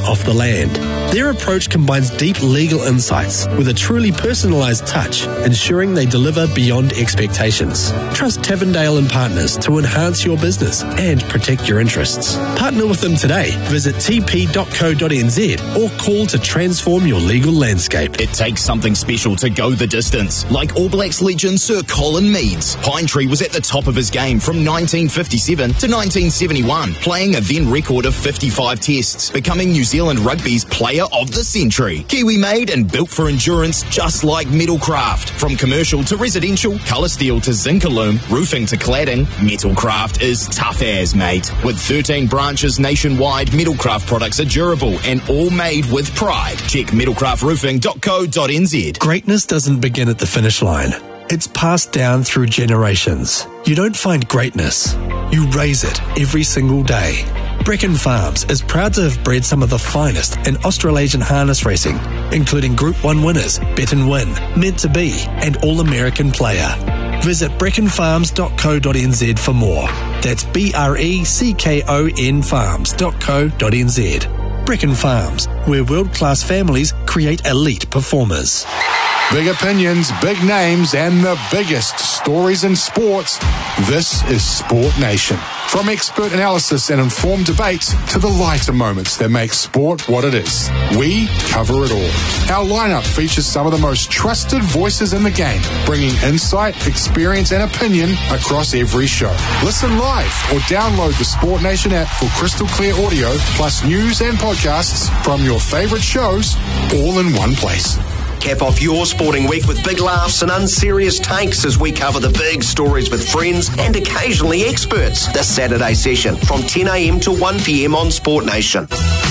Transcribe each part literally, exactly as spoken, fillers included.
off the land. Their approach combines deep legal insights with a truly personalised touch, ensuring they deliver beyond expectations. Trust Tavendale and Partners to enhance your business and protect your interests. Partner with them today. Visit t p dot co dot n z or call to transform your legal landscape. It takes something special to go the distance, like All Blacks legend Sir Colin Meads. Pinetree was at the top of his game from nineteen fifty-seven to nineteen seventy-one, playing a then record of fifty-five tests, becoming New Zealand Rugby's Player of the Century. Kiwi made and built for endurance, just like Metalcraft. From commercial to residential, colour steel to zinc aluminum, roofing to cladding, Metalcraft is tough as, mate. With thirteen branches nationwide, Metalcraft products are durable and all made with pride. Check metalcraft roofing dot co dot n z. Greatness doesn't begin at the finish line. It's passed down through generations. You don't find greatness, you raise it every single day. Brecon Farms is proud to have bred some of the finest in Australasian harness racing, including Group one winners, Bet and Win, Meant to Be, and All-American Player. Visit brecon farms dot co dot n z for more. That's B R E C K O N farms dot co dot n z. Brecon Farms, where world-class families create elite performers. Big opinions, big names, and the biggest stories in sports. This is Sport Nation. From expert analysis and informed debates to the lighter moments that make sport what it is, we cover it all. Our lineup features some of the most trusted voices in the game, bringing insight, experience, and opinion across every show. Listen live or download the Sport Nation app for crystal clear audio, plus news and podcasts from your favorite shows, all in one place. Cap off your sporting week with big laughs and unserious takes as we cover the big stories with friends and occasionally experts. This Saturday session from ten a m to one p m on Sport Nation.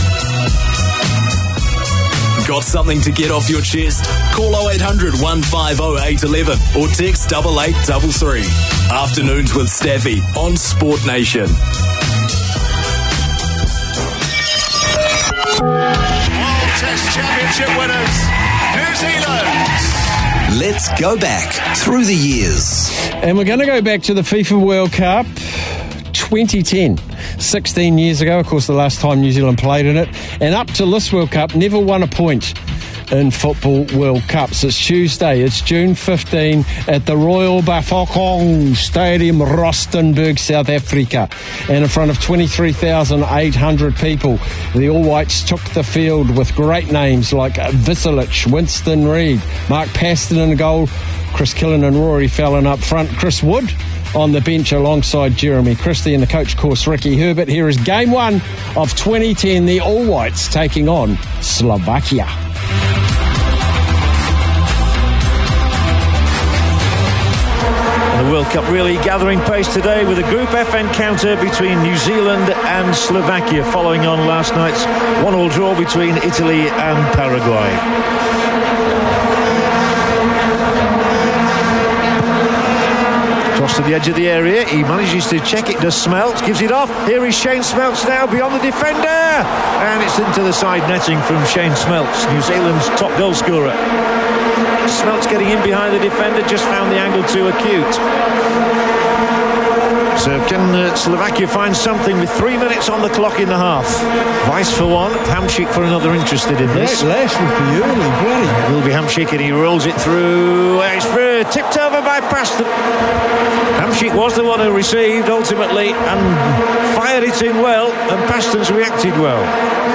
Got something to get off your chest? Call oh eight hundred, one five oh, eight one one or text double eight double three. Afternoons with Staffy on Sport Nation. World Test Championship winners, New Zealand. Let's go back through the years. And we're going to go back to the FIFA World Cup twenty ten. sixteen years ago, of course, the last time New Zealand played in it. And up to this World Cup, never won a point in Football World Cups. It's Tuesday, it's June fifteenth at the Royal Bafokeng Stadium, Rustenburg, South Africa. And in front of twenty-three thousand eight hundred people, the All Whites took the field with great names like Visilic, Winston Reid, Mark Paston in goal, Chris Killen and Rory Fallon up front, Chris Wood on the bench alongside Jeremy Christie, and the coach, of course, Ricky Herbert. Here is game one of twenty ten, the All Whites taking on Slovakia. The World Cup really gathering pace today with a Group F encounter between New Zealand and Slovakia, following on last night's one-all draw between Italy and Paraguay. Cross to the edge of the area, he manages to check it to Smelts, gives it off. Here is Shane Smelts now beyond the defender, and it's into the side netting from Shane Smelts, New Zealand's top goal scorer. Smelts getting in behind the defender, just found the angle too acute. So can uh, Slovakia find something with three minutes on the clock in the half? Weiss for one, Hamšík for another interested in this. That last would be early, bloody. It will be Hamšík, and he rolls it through. It's through, tipped over by Paston. Hamšík was the one who received ultimately and fired it in well, and Paston's reacted well.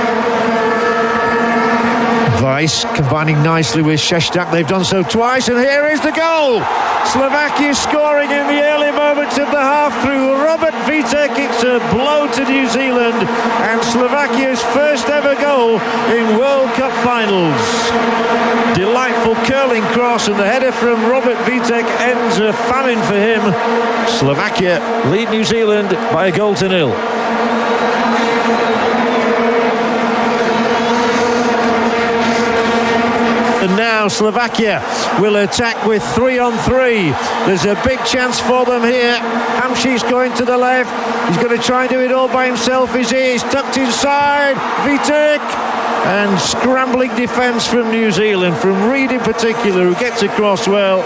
Weiss combining nicely with Šešťák. They've done so twice, and here is the goal. Slovakia scoring in the early moments of the half through Robert Vitek. It's a blow to New Zealand, and Slovakia's first ever goal in World Cup finals. Delightful curling cross, and the header from Robert Vitek ends a famine for him. Slovakia lead New Zealand by a goal to nil. And now Slovakia will attack with three on three. There's a big chance for them here. Hamšík's going to the left. He's going to try and do it all by himself, is he? He's tucked inside. Vitek. And scrambling defence from New Zealand, from Reid in particular, who gets across well.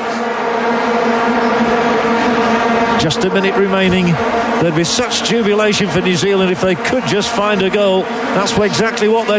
Just a minute remaining. There'd be such jubilation for New Zealand if they could just find a goal. That's exactly what they're